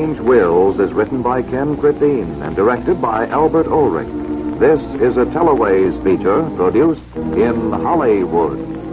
Strange Wills is written by Ken Crittine and directed by Albert Ulrich. This is a Teleways feature produced in Hollywood.